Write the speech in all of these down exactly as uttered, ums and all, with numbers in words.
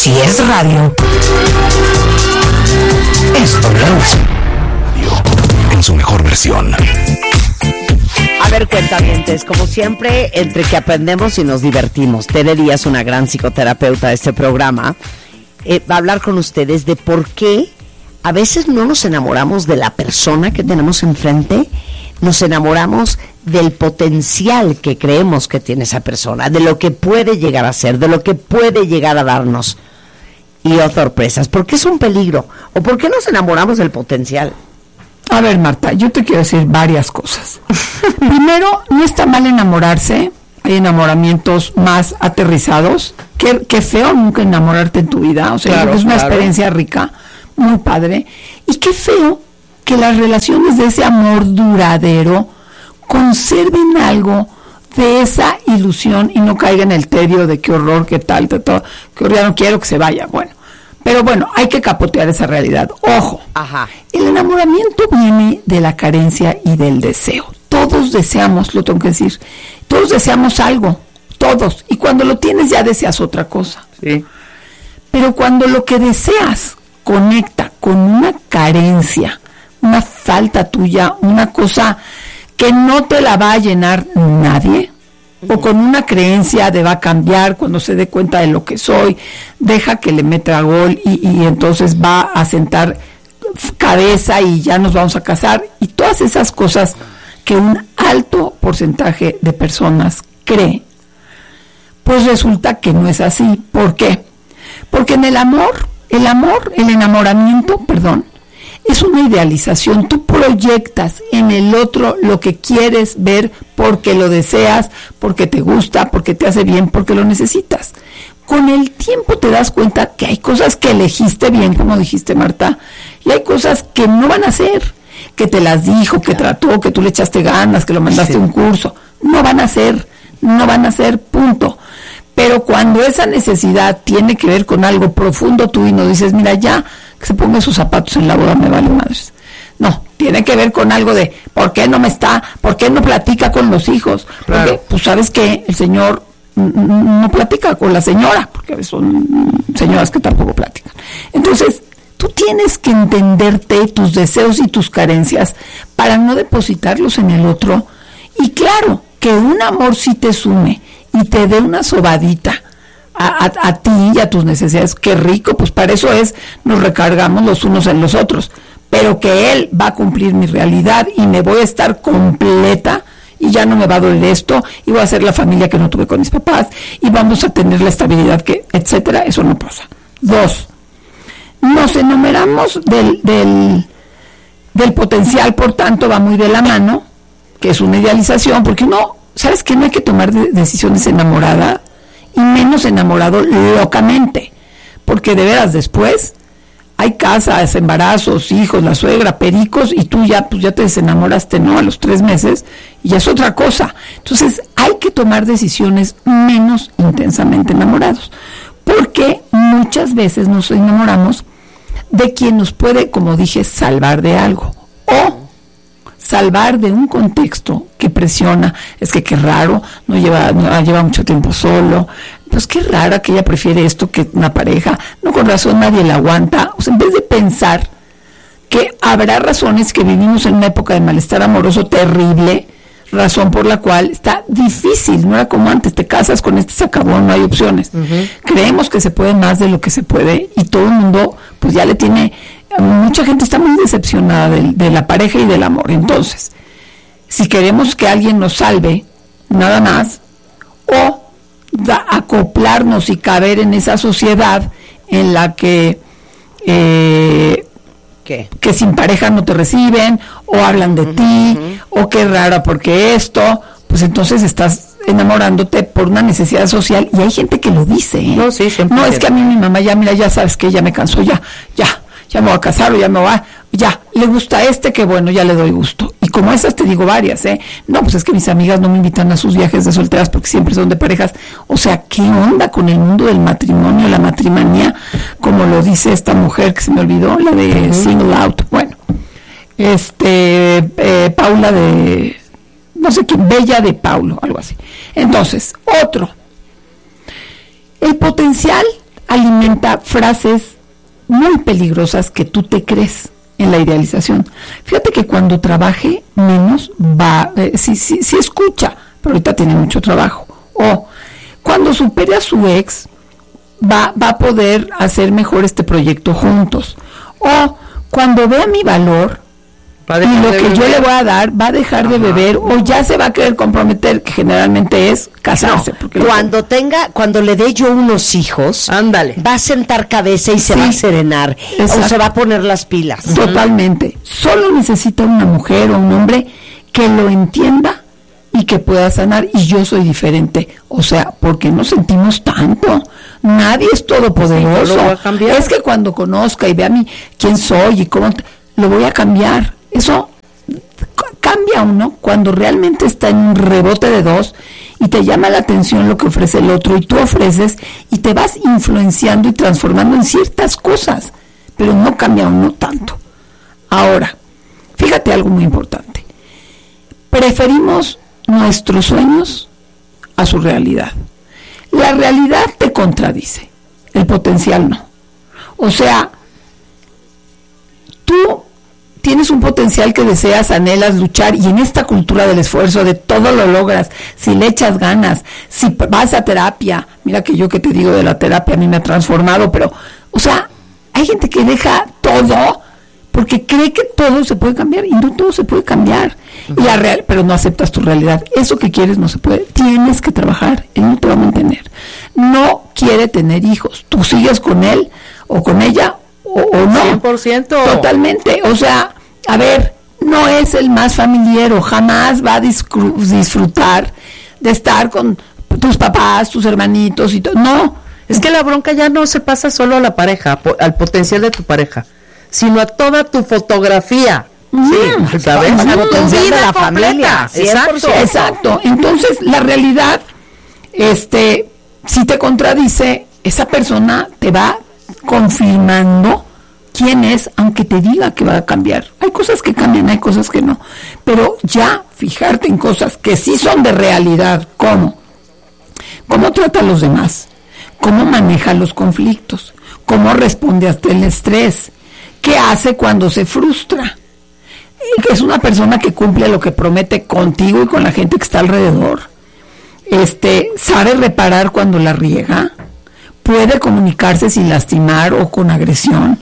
Si es radio, es W. En su mejor versión. A ver, cuentavientes, como siempre, entre que aprendemos y nos divertimos, Tere Díaz, una gran psicoterapeuta de este programa, eh, va a hablar con ustedes de por qué a veces no nos enamoramos de la persona que tenemos enfrente, nos enamoramos del potencial que creemos que tiene esa persona, de lo que puede llegar a ser, de lo que puede llegar a darnos. Y oh, sorpresas, ¿por qué es un peligro? ¿O por qué nos enamoramos del potencial? A ver, Marta, yo te quiero decir varias cosas. Primero, no está mal enamorarse. Hay enamoramientos más aterrizados. Qué, qué feo nunca enamorarte en tu vida. O sea, claro, es una claro. experiencia rica, muy padre. Y qué feo que las relaciones de ese amor duradero conserven algo de esa ilusión y no caigan en el tedio de qué horror, qué tal, qué todo, que ya no quiero que se vaya. Bueno, pero bueno, hay que capotear esa realidad. Ojo, Ajá. el enamoramiento viene de la carencia y del deseo. Todos deseamos, lo tengo que decir, todos deseamos algo, todos, y cuando lo tienes ya deseas otra cosa. Sí. Pero cuando lo que deseas conecta con una carencia, una falta tuya, una cosa que no te la va a llenar nadie, uh-huh. o con una creencia de va a cambiar cuando se dé cuenta de lo que soy, deja que le meta gol y, y entonces va a sentar cabeza y ya nos vamos a casar, y todas esas cosas que un alto porcentaje de personas cree, pues resulta que no es así. ¿Por qué? Porque en el amor, el amor, el enamoramiento, perdón, es una idealización. Tú proyectas en el otro lo que quieres ver porque lo deseas, porque te gusta, porque te hace bien, porque lo necesitas. Con el tiempo te das cuenta que hay cosas que elegiste bien, como dijiste, Marta, y hay cosas que no van a ser, que te las dijo, que trató, que tú le echaste ganas, que lo mandaste a un curso. No van a ser, no van a ser, punto. Pero cuando esa necesidad tiene que ver con algo profundo tú y no dices, mira, ya, que se ponga sus zapatos en la boda, me vale madres. No, tiene que ver con algo de, ¿por qué no me está? ¿Por qué no platica con los hijos? Claro. Porque, pues, ¿sabes qué? El señor no platica con la señora, porque a veces son señoras que tampoco platican. Entonces, tú tienes que entenderte, tus deseos y tus carencias, para no depositarlos en el otro. Y claro, que un amor sí te sume y te dé una sobadita a, a, a ti y a tus necesidades, qué rico, pues para eso es, nos recargamos los unos en los otros, pero que él va a cumplir mi realidad y me voy a estar completa y ya no me va a doler esto y voy a hacer la familia que no tuve con mis papás y vamos a tener la estabilidad que, etcétera, eso no pasa. Dos, nos enamoramos del, del, del potencial, por tanto va muy de la mano, que es una idealización, porque no, ¿sabes qué? No hay que tomar de, decisiones enamorada y menos enamorado locamente, porque de veras después hay casas, embarazos, hijos, la suegra, pericos, y tú ya, pues ya te desenamoraste, ¿no? A los tres meses, y ya es otra cosa. Entonces hay que tomar decisiones menos intensamente enamorados, porque muchas veces nos enamoramos de quien nos puede, como dije, salvar de algo, o salvar de un contexto que presiona. Es que qué raro, no lleva, no lleva mucho tiempo solo, pues qué rara que ella prefiere esto que una pareja, no, con razón nadie la aguanta. O sea, en vez de pensar que habrá razones, que vivimos en una época de malestar amoroso terrible, razón por la cual está difícil, no era como antes, te casas con este, se acabó, no hay opciones. Uh-huh. Creemos que se puede más de lo que se puede y todo el mundo pues ya le tiene, mucha gente está muy decepcionada de, de la pareja y del amor. Entonces, si queremos que alguien nos salve, nada más, o da, acoplarnos y caber en esa sociedad en la que eh, ¿Qué? que sin pareja no te reciben, o hablan de uh-huh, ti, uh-huh. o qué rara porque esto, pues entonces estás enamorándote por una necesidad social, y hay gente que lo dice, ¿eh? No, sí, no, es que a mí mi mamá ya, mira, ya sabes que ya me cansó, ya, ya, ya me voy a casar o ya me voy a, ya, le gusta este, que bueno, ya le doy gusto. Y como esas te digo varias, ¿eh? No, pues es que mis amigas no me invitan a sus viajes de solteras porque siempre son de parejas. O sea, ¿qué onda con el mundo del matrimonio, la matrimonía? Como lo dice esta mujer que se me olvidó, la de uh-huh. Single Out. Bueno, este, eh, Paula de, no sé quién, Bella de Paulo, algo así. Entonces, otro. El potencial, alimenta frases muy peligrosas que tú te crees en la idealización. Fíjate que cuando trabaje menos, va, eh, sí, sí, sí escucha, pero ahorita tiene mucho trabajo. O cuando supere a su ex, va, va a poder hacer mejor este proyecto juntos. O cuando vea mi valor y lo que beber. Yo le voy a dar, va a dejar Ajá. de beber o ya se va a querer comprometer, que generalmente es casarse. No, porque cuando lo... tenga, cuando le dé yo unos hijos, ándale, va a sentar cabeza y se sí. va a serenar. Exacto. O se va a poner las pilas. Totalmente. Uh-huh. Solo necesita una mujer o un hombre que lo entienda y que pueda sanar. Y yo soy diferente. O sea, ¿por qué nos sentimos tanto? Nadie es todopoderoso. Sí, es que cuando conozca y vea a mí quién soy y cómo, te, lo voy a cambiar. Eso cambia uno cuando realmente está en un rebote de dos y te llama la atención lo que ofrece el otro y tú ofreces y te vas influenciando y transformando en ciertas cosas, pero no cambia uno tanto. Ahora, fíjate algo muy importante. Preferimos nuestros sueños a su realidad. La realidad te contradice, el potencial no. O sea, tú tienes un potencial que deseas, anhelas, luchar, y en esta cultura del esfuerzo, de todo lo logras, si le echas ganas, si vas a terapia, mira que yo que te digo de la terapia a mí me ha transformado, pero, o sea, hay gente que deja todo porque cree que todo se puede cambiar, y no todo se puede cambiar, uh-huh. y la real, pero no aceptas tu realidad, eso que quieres no se puede, tienes que trabajar, él no te va a mantener, no quiere tener hijos, tú sigues con él, o con ella, O, o no, cien por ciento. Totalmente, o sea, a ver, no es el más familiero, jamás va a disfr- disfrutar de estar con tus papás, tus hermanitos y todo, no. Es que la bronca ya no se pasa solo a la pareja, po- al potencial de tu pareja, sino a toda tu fotografía. Mm, sí, ¿sabes? A tu vida de la familia. Exacto, exacto. Entonces, la realidad, este, si te contradice, esa persona te va confirmando quién es, aunque te diga que va a cambiar. Hay cosas que cambian, hay cosas que no, pero ya fijarte en cosas que sí son de realidad, como cómo trata a los demás, cómo maneja los conflictos, cómo responde ante el estrés, qué hace cuando se frustra, y que es una persona que cumple lo que promete contigo y con la gente que está alrededor, este, sabe reparar cuando la riega, puede comunicarse sin lastimar o con agresión,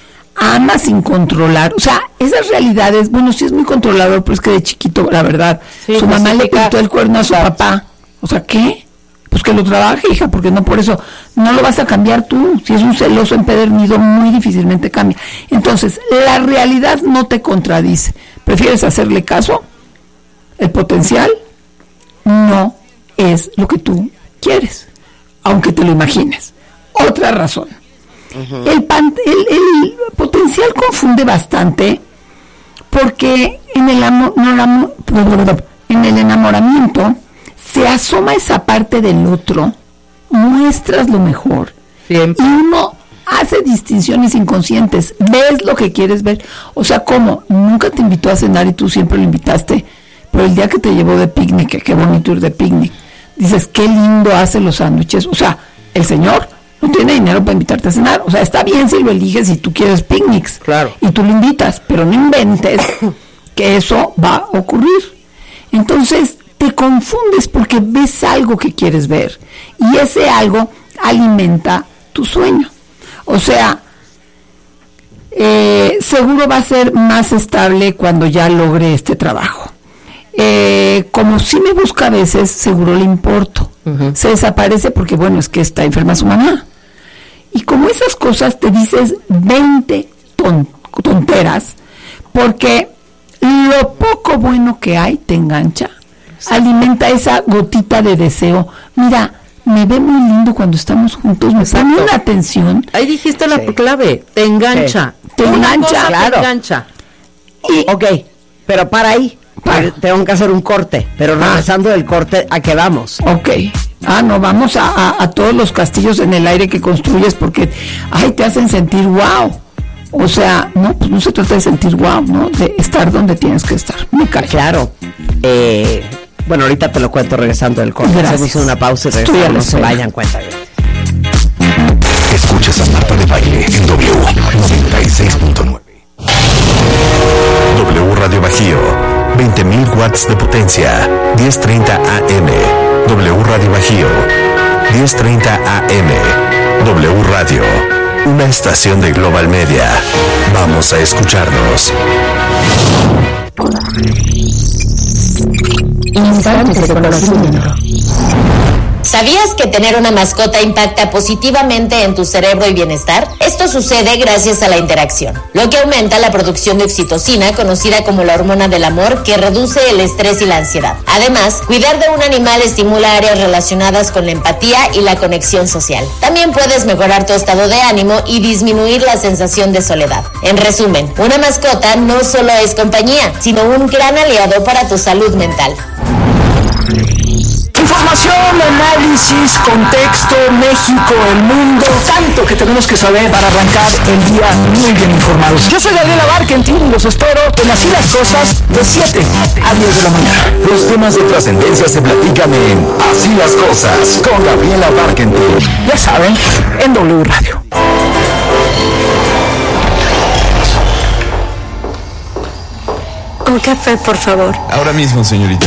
ama sin controlar, o sea, esas realidades, bueno, sí es muy controlador, pero es que de chiquito, la verdad, sí, su mamá le pintó el cuerno a su exacto. papá, o sea, ¿qué? Pues que lo trabaje, hija, porque no por eso, no lo vas a cambiar tú, si es un celoso empedernido, muy difícilmente cambia. Entonces, la realidad no te contradice, ¿prefieres hacerle caso? El potencial no es lo que tú quieres, aunque te lo imagines. Otra razón, uh-huh. el, pan, el, el potencial confunde bastante porque en el, amor, no, en el enamoramiento se asoma esa parte del otro, muestras lo mejor, siempre. Y uno hace distinciones inconscientes, ves lo que quieres ver, o sea, como nunca te invitó a cenar y tú siempre lo invitaste, pero el día que te llevó de picnic, qué bonito ir de picnic, dices, qué lindo hace los sándwiches, o sea, el señor no tiene dinero para invitarte a cenar, o sea, está bien si lo eliges si tú quieres picnics, claro, y tú lo invitas, pero no inventes que eso va a ocurrir. Entonces te confundes porque ves algo que quieres ver y ese algo alimenta tu sueño, o sea, eh, seguro va a ser más estable cuando ya logre este trabajo. Eh, como si me busca a veces, seguro le importo. Uh-huh. Se desaparece porque, bueno, es que está enferma su mamá. Y como esas cosas te dices veinte ton- tonteras, porque lo poco bueno que hay te engancha, sí. Alimenta esa gotita de deseo. Mira, me ve muy lindo cuando estamos juntos, me pone una atención. Ahí dijiste la sí. clave, te engancha. Sí. Te engancha, claro. Te engancha. Y, ok, pero para ahí. Para. Tengo que hacer un corte, pero regresando ah. del corte, ¿a qué vamos? Ok. Ah, no, vamos a, a, a todos los castillos en el aire que construyes porque, ay, te hacen sentir wow. O sea, no, pues no se trata de sentir wow, ¿no? De estar donde tienes que estar. Me cae. Claro. Eh, bueno, ahorita te lo cuento regresando del corte. Gracias. Hacemos una pausa y regresamos. No se vayan, cuenta bien. Escuchas a Marta de Baile en W noventa y seis punto nueve. W Radio Bajío, veinte mil watts de potencia, diez treinta A M. W Radio Bajío, diez treinta A M. W Radio, una estación de Global Media. Vamos a escucharnos. Instantes de conocimiento. ¿Sabías que tener una mascota impacta positivamente en tu cerebro y bienestar? Esto sucede gracias a la interacción, lo que aumenta la producción de oxitocina, conocida como la hormona del amor, que reduce el estrés y la ansiedad. Además, cuidar de un animal estimula áreas relacionadas con la empatía y la conexión social. También puedes mejorar tu estado de ánimo y disminuir la sensación de soledad. En resumen, una mascota no solo es compañía, sino un gran aliado para tu salud mental. Información, análisis, contexto, México, el mundo, tanto que tenemos que saber para arrancar el día muy bien informados. Yo soy Gabriela Barkentin y los espero en Así las Cosas de siete a diez de la mañana. Los temas de trascendencia se platican en Así las Cosas con Gabriela Barkentin. Ya saben, en W Radio. Un café, por favor. Ahora mismo, señorita.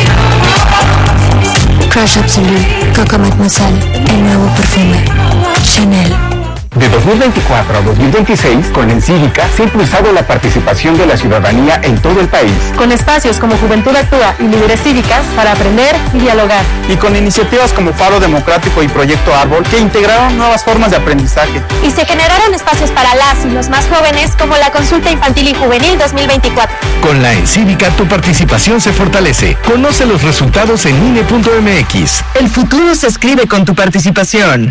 Crush Absolute, Coco Mademoiselle, el nuevo perfume. Chanel. De dos mil veinticuatro a dos mil veintiséis, con Encívica se ha impulsado la participación de la ciudadanía en todo el país. Con espacios como Juventud Actúa y Líderes Cívicas para aprender y dialogar. Y con iniciativas como Faro Democrático y Proyecto Árbol que integraron nuevas formas de aprendizaje. Y se generaron espacios para las y los más jóvenes como la Consulta Infantil y Juvenil dos mil veinticuatro. Con la Encívica tu participación se fortalece. Conoce los resultados en I N E punto M X. El futuro se escribe con tu participación.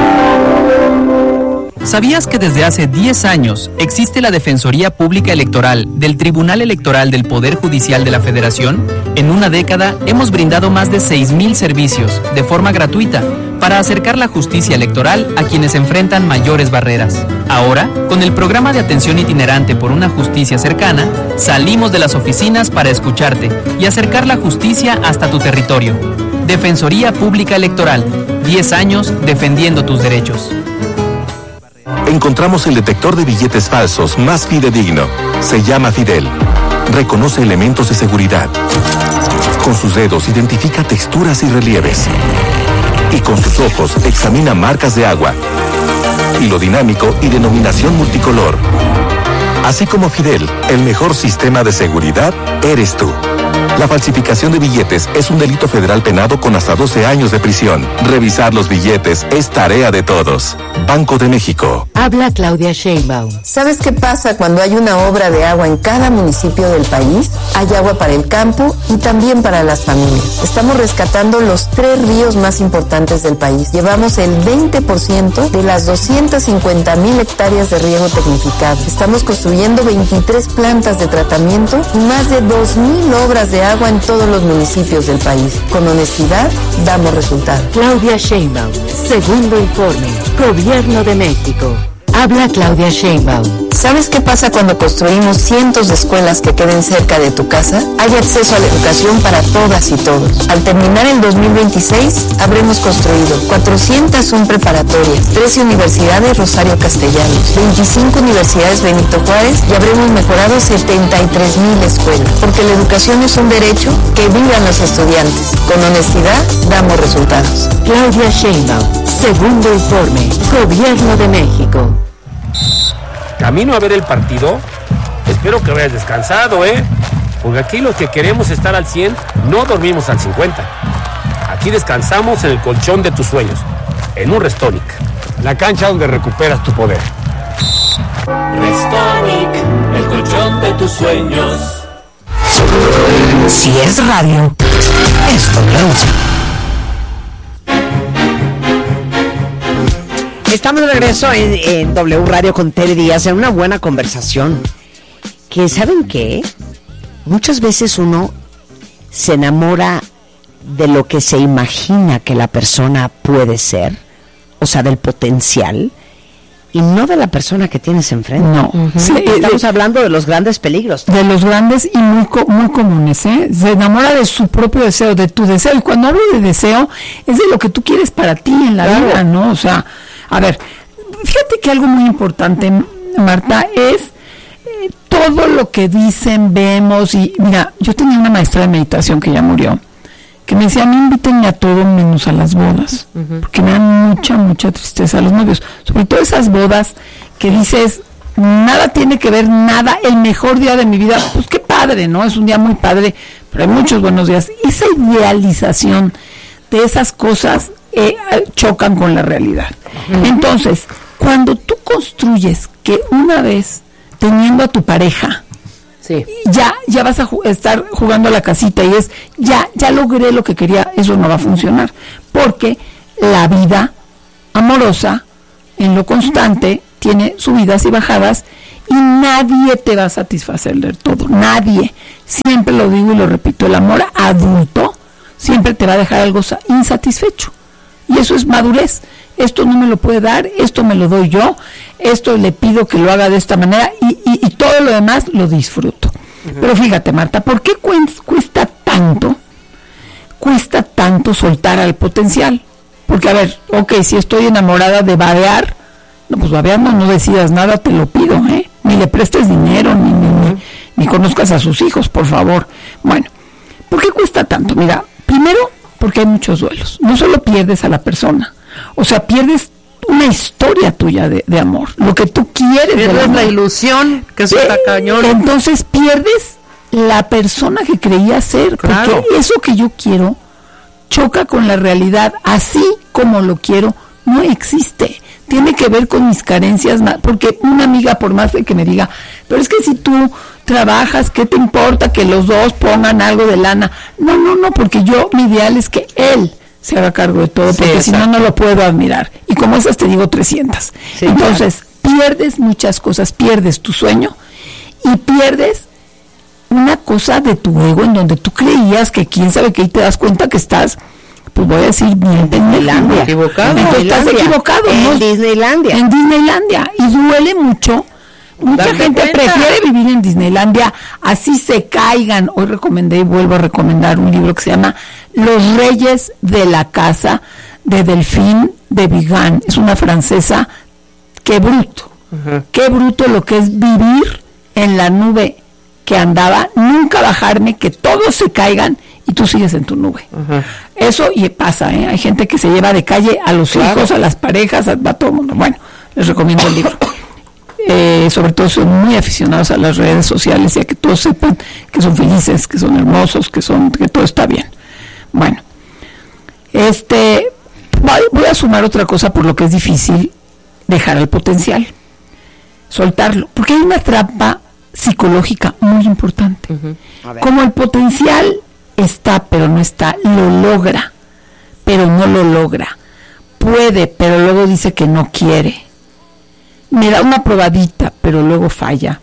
¿Sabías que desde hace diez años existe la Defensoría Pública Electoral del Tribunal Electoral del Poder Judicial de la Federación? En una década hemos brindado más de seis mil servicios de forma gratuita para acercar la justicia electoral a quienes enfrentan mayores barreras. Ahora, con el programa de atención itinerante por una justicia cercana, salimos de las oficinas para escucharte y acercar la justicia hasta tu territorio. Defensoría Pública Electoral, diez años defendiendo tus derechos. Encontramos el detector de billetes falsos más fidedigno. Se llama Fidel. Reconoce elementos de seguridad. Con sus dedos identifica texturas y relieves. Y con sus ojos examina marcas de agua, hilo dinámico y denominación multicolor. Así como Fidel, el mejor sistema de seguridad eres tú. La falsificación de billetes es un delito federal penado con hasta doce años de prisión. Revisar los billetes es tarea de todos. Banco de México. Habla Claudia Sheinbaum. ¿Sabes qué pasa cuando hay una obra de agua en cada municipio del país? Hay agua para el campo y también para las familias. Estamos rescatando los tres ríos más importantes del país. Llevamos el veinte por ciento de las doscientas cincuenta mil hectáreas de riego tecnificado. Estamos construyendo veintitrés plantas de tratamiento y más de dos mil obras de agua en todos los municipios del país. Con honestidad, damos resultados. Claudia Sheinbaum, segundo informe, Gobierno de México. Habla Claudia Sheinbaum. ¿Sabes qué pasa cuando construimos cientos de escuelas que queden cerca de tu casa? Hay acceso a la educación para todas y todos. Al terminar el dos mil veintiséis, habremos construido cuatrocientas una preparatorias, trece universidades Rosario Castellanos, veinticinco universidades Benito Juárez y habremos mejorado setenta y tres mil escuelas. Porque la educación es un derecho, que vivan los estudiantes. Con honestidad, damos resultados. Claudia Sheinbaum, segundo informe, Gobierno de México. Camino a ver el partido. Espero que vayas descansado, ¿eh? Porque aquí los que queremos estar al cien no dormimos al cincuenta. Aquí descansamos en el colchón de tus sueños, en un Restonic, la cancha donde recuperas tu poder. Restonic, el colchón de tus sueños. Si es radio, es W. Estamos de regreso en, en W Radio con Tere Díaz en una buena conversación. Que, ¿saben qué? Muchas veces uno se enamora de lo que se imagina que la persona puede ser, o sea, del potencial, y no de la persona que tienes enfrente. No. Uh-huh. Sí, Estamos de, hablando de los grandes peligros. De los grandes y muy, muy comunes, ¿eh? Se enamora de su propio deseo, de tu deseo. Y cuando hablo de deseo, es de lo que tú quieres para ti en la claro. vida, ¿no? O sea, a ver, fíjate que algo muy importante, Marta, es eh, todo lo que dicen, vemos, y mira, yo tenía una maestra de meditación que ya murió, que me decía, a mí invítenme a todo menos a las bodas, uh-huh. porque me dan mucha, mucha tristeza a los novios, sobre todo esas bodas que dices, nada tiene que ver, nada, el mejor día de mi vida, pues qué padre, ¿no? Es un día muy padre, pero hay muchos buenos días. Esa idealización de esas cosas eh, chocan con la realidad. Uh-huh. Entonces, cuando tú construyes que una vez teniendo a tu pareja, sí. ya ya vas a ju- estar jugando a la casita y es, ya, ya logré lo que quería, eso no va a funcionar, porque la vida amorosa, en lo constante, tiene subidas y bajadas, y nadie te va a satisfacer del todo, nadie. Siempre lo digo y lo repito, el amor adulto siempre te va a dejar algo insatisfecho, y eso es madurez. Esto no me lo puede dar, esto me lo doy yo, esto le pido que lo haga de esta manera, y, y, y todo lo demás lo disfruto. Uh-huh. Pero fíjate, Marta, ¿por qué cuesta tanto, cuesta tanto soltar al potencial? Porque, a ver, ok, si estoy enamorada de babear, no, pues babeando no decidas nada, te lo pido, ¿eh? Ni le prestes dinero, ni, ni, ni, ni conozcas a sus hijos, por favor. Bueno, ¿por qué cuesta tanto? Mira, primero, porque hay muchos duelos. No solo pierdes a la persona, o sea, pierdes una historia tuya de, de amor, lo que tú quieres. Pierdes la ilusión, que eso eh, está cañón. Entonces pierdes la persona que creía ser, claro. Porque eso que yo quiero choca con la realidad, así como lo quiero, no existe. Tiene que ver con mis carencias, porque una amiga, por más de que me diga, pero es que si tú trabajas, ¿qué te importa que los dos pongan algo de lana? No, no, no, porque yo, mi ideal es que él se haga cargo de todo, porque sí, si no, no lo puedo admirar. Y como esas te digo trescientas. Sí, entonces, claro. Pierdes muchas cosas, pierdes tu sueño y pierdes una cosa de tu ego en donde tú creías que quién sabe qué, y te das cuenta que estás, pues voy a decir, bien Disneylandia. Equivocado. Entonces estás equivocado. En ¿no? Disneylandia. En Disneylandia. Y duele mucho. Mucha Dame gente cuenta. Prefiere vivir en Disneylandia, así se caigan. Hoy recomendé y vuelvo a recomendar un libro que se llama Los Reyes de la Casa, de Delphine de Vigan. Es una francesa. Qué bruto. Uh-huh. Qué bruto lo que es vivir en la nube que andaba, nunca bajarme, que todos se caigan y tú sigues en tu nube. Uh-huh. Eso y pasa, ¿eh? Hay gente que se lleva de calle a los claro. hijos, a las parejas, a, a todo el mundo. Bueno, les recomiendo el libro. Eh, sobre todo son muy aficionados a las redes sociales y a que todos sepan que son felices, que son hermosos, que son que todo está bien. Bueno, este voy, voy a sumar otra cosa por lo que es difícil dejar el potencial, soltarlo, porque hay una trampa psicológica muy importante. Uh-huh. Como el potencial está pero no está, lo logra pero no lo logra, puede pero luego dice que no quiere, me da una probadita pero luego falla,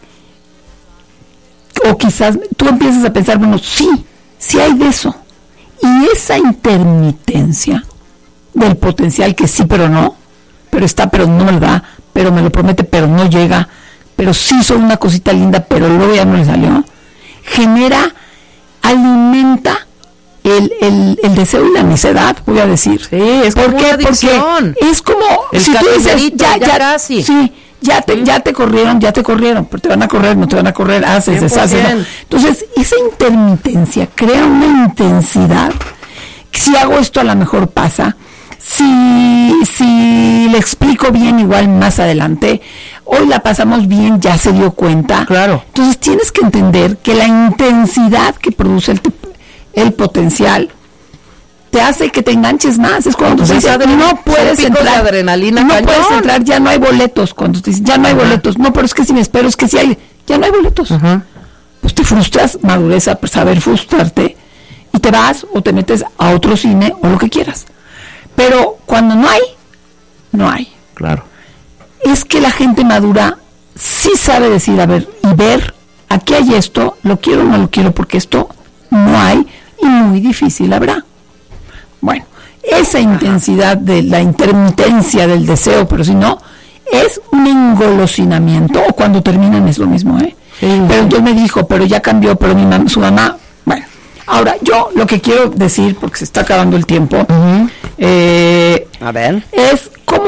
o quizás tú empiezas a pensar, bueno, sí, sí hay de eso, y esa intermitencia del potencial que sí pero no, pero está pero no me lo da, pero me lo promete pero no llega, pero sí soy una cosita linda pero luego ya no le salió, genera, alimenta el, el, el deseo y la necedad, voy a decir. Sí, es como una adicción. Porque es como el si tú dices, ya, ya, ya casi. Sí, ya te, sí. ya te corrieron, ya te corrieron, pero te van a correr, no te van a correr, haces, deshaces. ¿No? Entonces, esa intermitencia crea una intensidad. Si hago esto, a lo mejor pasa. Si, si le explico bien, igual más adelante. Hoy la pasamos bien, ya se dio cuenta. Claro. Entonces tienes que entender que la intensidad que produce el, el potencial te hace que te enganches más. Es cuando tú dices, no puedes entrar, adrenalina, no cañón. puedes entrar, ya no hay boletos. Cuando te dicen, ya no hay uh-huh. boletos, no, pero es que si me espero, es que si hay, ya no hay boletos. Uh-huh. Pues te frustras, madurez a saber frustrarte, y te vas o te metes a otro cine o lo que quieras. Pero cuando no hay, no hay. Claro. Es que la gente madura sí sabe decir, a ver, y ver, aquí hay esto, lo quiero o no lo quiero, porque esto no hay, y muy difícil habrá. Bueno, esa intensidad de la intermitencia del deseo, pero si no, es un engolosinamiento, o cuando terminan es lo mismo, ¿eh? Sí, pero entonces me dijo, pero ya cambió, pero mi mam- su mamá, bueno, ahora yo lo que quiero decir, porque se está acabando el tiempo, uh-huh. eh, a ver, es cómo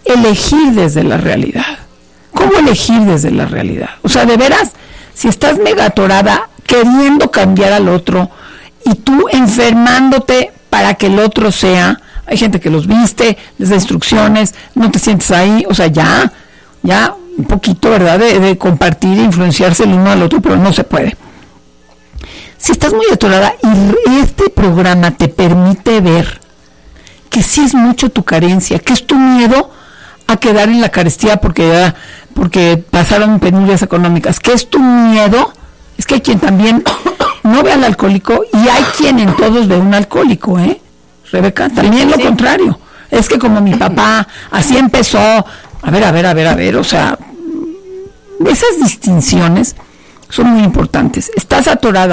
elegir desde la realidad. ¿Cómo elegir desde la realidad? O sea, de veras, si estás mega atorada queriendo cambiar al otro y tú enfermándote para que el otro sea, hay gente que los viste, les da instrucciones, no te sientes ahí, o sea, ya, ya un poquito, ¿verdad?, de, de compartir e influenciarse el uno al otro, pero no se puede. Si estás muy atorada y este programa te permite ver que sí es mucho tu carencia, que es tu miedo a quedar en la carestía porque ya, porque pasaron penurias económicas, que es tu miedo, es que hay quien también no ve al alcohólico y hay quien en todos ve un alcohólico, ¿eh? Rebeca, también sí, lo sí. contrario. Es que como mi papá así empezó, a ver, a ver, a ver, a ver, o sea, esas distinciones son muy importantes. Estás atorada